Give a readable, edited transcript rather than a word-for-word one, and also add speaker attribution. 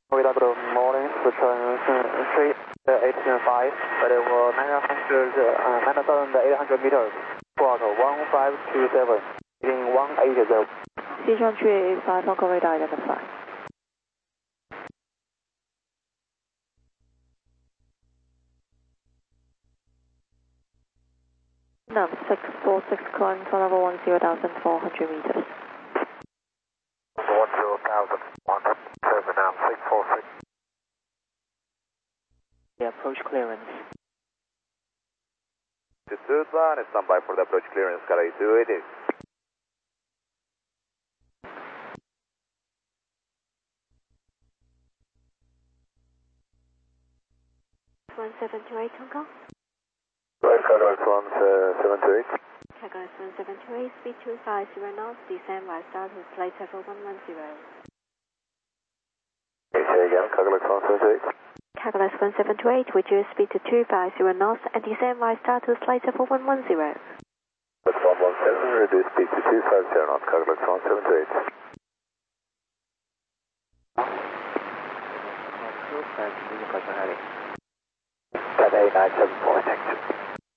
Speaker 1: Good morning, Sichuan 385, but it will 9,800 meters, throttle 1527, heading 180.
Speaker 2: Sichuan 385, Hong radar identified. Num 646, climb to level 10,400 meters.
Speaker 3: 10,107 now, 646.
Speaker 1: The approach clearance.
Speaker 3: To Sudan, stand by for the approach clearance, Sky 280.
Speaker 2: One 728 Hong Kong.
Speaker 3: Right, Catalyst 1728.
Speaker 2: Catalyst 1728, speed 250 knots, descend by status flight level 110.
Speaker 3: Say again, Catalyst 178.
Speaker 2: Catalyst 1728, reduce speed to 250 knots and descend by status flight level 110.
Speaker 3: Catalyst 117, reduce speed to 250 knots, Catalyst 178. Cathay 974, thanks.